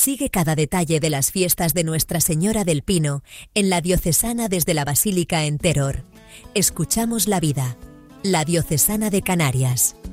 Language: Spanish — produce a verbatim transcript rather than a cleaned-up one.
Sigue cada detalle de las fiestas de Nuestra Señora del Pino en la Diocesana desde la Basílica en Teror. Escuchamos la vida. La Diocesana de Canarias.